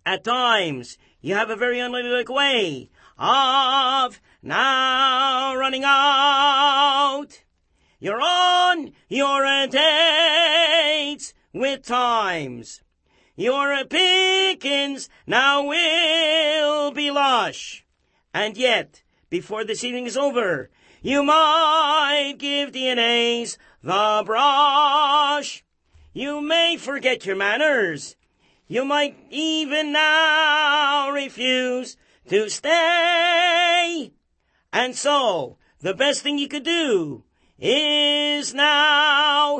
At times, you have a very unladylike way of now running out. You're on your dates with times. Your pickings now will be lush. And yet, before this evening is over, you might give DNAs the brush. You may forget your manners. You might even now refuse to stay. And so, the best thing you could do is now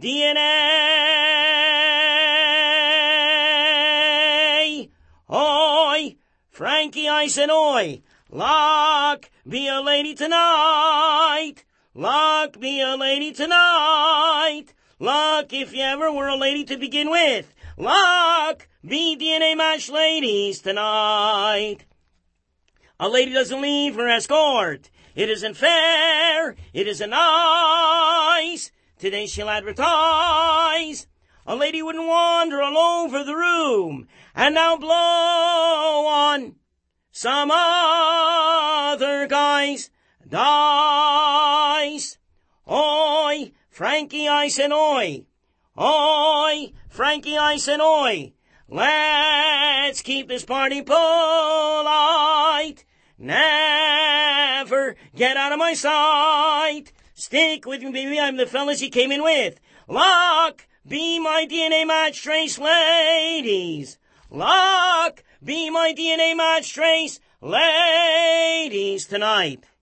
DNA. Oi, Frankie, I said oi. Luck, be a lady tonight. Luck, be a lady tonight. Luck, if you ever were a lady to begin with. Luck, be DNA match ladies tonight. A lady doesn't leave her escort. It isn't fair. It isn't nice. Today she'll advertise. A lady wouldn't wander all over the room and now blow on some other guy's dice. Oi, Frankie, I said oi. Oi, Frankie, I said oi. Let's keep this party polite. Never get out of my sight. Stick with me, baby, I'm the fellas you came in with. Luck, be my DNA match trace ladies. Luck, be my DNA match trace ladies tonight.